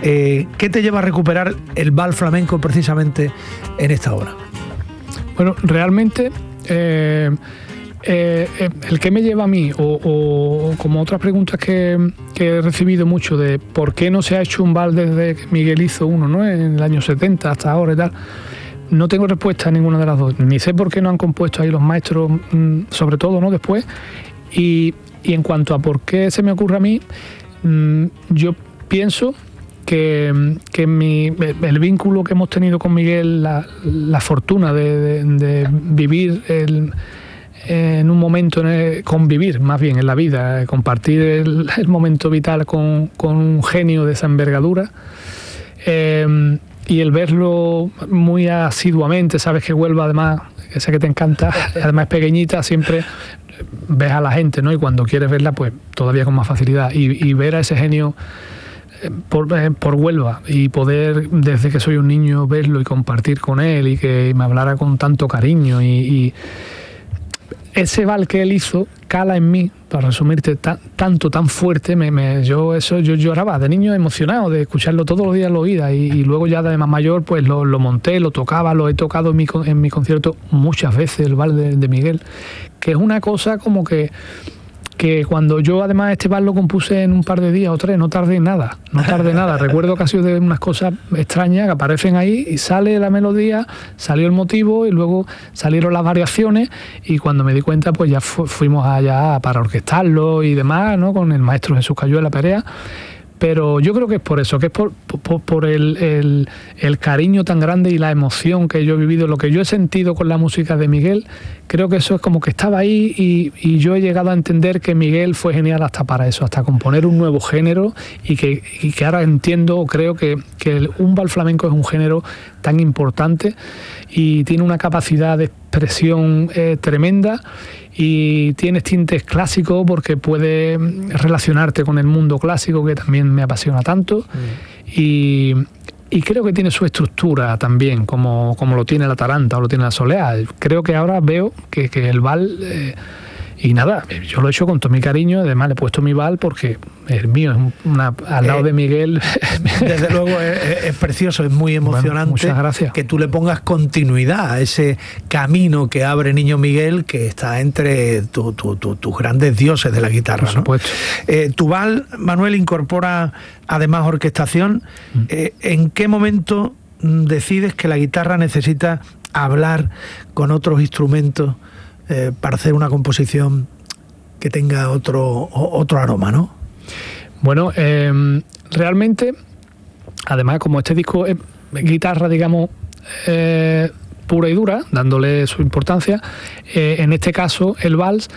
¿Qué te lleva a recuperar el vals flamenco precisamente en esta obra? Bueno, realmente el que me lleva a mí, o como otras preguntas que he recibido mucho de por qué no se ha hecho un vals desde que Miguel hizo uno, ¿no?, en el año 70 hasta ahora y tal, no tengo respuesta a ninguna de las dos. Ni sé por qué no han compuesto ahí los maestros, sobre todo, ¿no?, después. Y en cuanto a por qué se me ocurre a mí, yo pienso que el vínculo que hemos tenido con Miguel, la fortuna de vivir en un momento, convivir más bien en la vida, compartir el momento vital con un genio de esa envergadura, y el verlo muy asiduamente, sabes que Huelva, además, que sé que te encanta, además es pequeñita, siempre ves a la gente, ¿no?, y cuando quieres verla, pues todavía con más facilidad, y ver a ese genio por Huelva, y poder desde que soy un niño verlo y compartir con él, y que me hablara con tanto cariño, y ese vals que él hizo cala en mí, para resumirte, tan fuerte, yo lloraba de niño emocionado de escucharlo todos los días, lo oía, y luego ya de más mayor pues lo monté, lo tocaba, lo he tocado en mi concierto muchas veces, el vals de Miguel, que es una cosa como que cuando yo además este vals lo compuse en un par de días o 3, no tardé nada. Recuerdo que ha sido de unas cosas extrañas que aparecen ahí, y sale la melodía, salió el motivo y luego salieron las variaciones, y cuando me di cuenta pues ya fuimos allá para orquestarlo y demás, ¿no?, con el maestro Jesús Cayuela Perea. Pero yo creo que es por eso, que es por el cariño tan grande y la emoción que yo he vivido, lo que yo he sentido con la música de Miguel. Creo que eso es como que estaba ahí, y yo he llegado a entender que Miguel fue genial hasta para eso, hasta componer un nuevo género, y que ahora entiendo o creo que un vals flamenco es un género tan importante y tiene una capacidad de expresión tremenda, y tienes tintes clásicos porque puede relacionarte con el mundo clásico, que también me apasiona tanto, y creo que tiene su estructura también, como lo tiene la taranta o lo tiene la soleá. Creo que ahora veo que el vals, y nada, yo lo he hecho con todo mi cariño, además le he puesto mi vals porque el mío es al lado de Miguel. Desde luego es precioso, es muy emocionante. Bueno, muchas gracias. Que tú le pongas continuidad a ese camino que abre Niño Miguel, que está entre tus grandes dioses de la guitarra, ¿no? Por supuesto. Tu vals, Manuel, incorpora además orquestación. ¿En qué momento decides que la guitarra necesita hablar con otros instrumentos para hacer una composición que tenga otro aroma, ¿no? Bueno, realmente, además, como este disco es guitarra, digamos, pura y dura, dándole su importancia, en este caso el vals,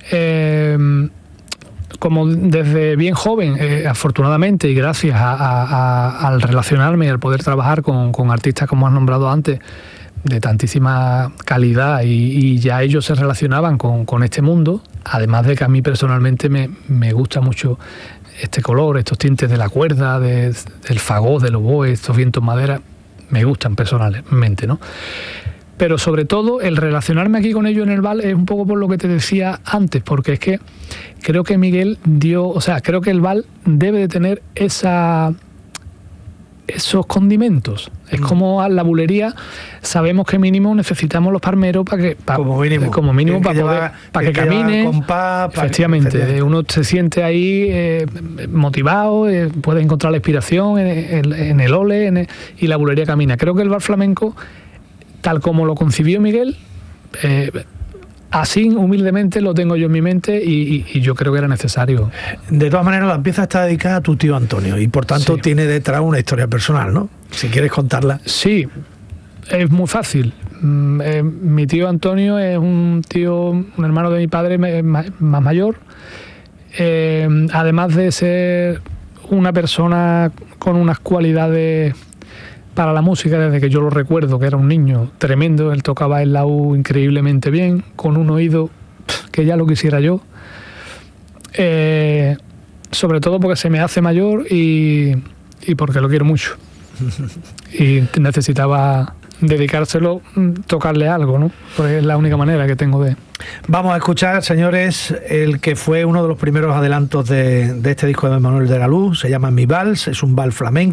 como desde bien joven, afortunadamente, y gracias al relacionarme y al poder trabajar con artistas como has nombrado antes, de tantísima calidad, y ya ellos se relacionaban con este mundo, además de que a mí personalmente me gusta mucho este color, estos tintes de la cuerda, del fagot, del oboe, estos vientos madera, me gustan personalmente, ¿no? Pero sobre todo el relacionarme aquí con ellos en el vals es un poco por lo que te decía antes, porque es que creo que Miguel creo que el vals debe de tener esos condimentos. Es como la bulería, sabemos que mínimo necesitamos los palmeros como mínimo para que camine, compás, efectivamente. Uno se siente ahí motivado, puede encontrar la inspiración en el ole, y la bulería camina. Creo que el vals flamenco, tal como lo concibió Miguel, así humildemente lo tengo yo en mi mente, y yo creo que era necesario. De todas maneras, la pieza está dedicada a tu tío Antonio, y por tanto tiene detrás una historia personal, ¿no? Si quieres contarla. Sí, es muy fácil. Mi tío Antonio es un hermano de mi padre más mayor, además de ser una persona con unas cualidades para la música, desde que yo lo recuerdo, que era un niño tremendo. Él tocaba el laúd increíblemente bien, con un oído que ya lo quisiera yo, sobre todo porque se me hace mayor y porque lo quiero mucho, y necesitaba dedicárselo, tocarle algo, ¿no? Pues es la única manera que tengo de... Vamos a escuchar, señores, el que fue uno de los primeros adelantos de este disco de Manuel de la Luz. Se llama Mi Vals, es un vals flamenco.